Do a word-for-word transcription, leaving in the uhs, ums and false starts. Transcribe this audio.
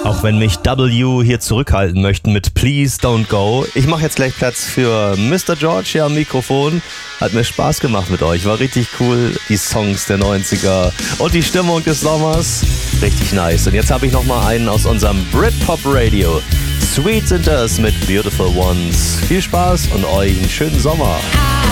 Auch wenn mich W hier zurückhalten möchten mit Please Don't Go. Ich mache jetzt gleich Platz für Mister George hier am Mikrofon. Hat mir Spaß gemacht mit euch. War richtig cool. Die Songs der neunziger und die Stimmung des Sommers. Richtig nice. Und jetzt habe ich nochmal einen aus unserem Britpop Radio. Sweet sind das mit Beautiful Ones. Viel Spaß und euch einen schönen Sommer.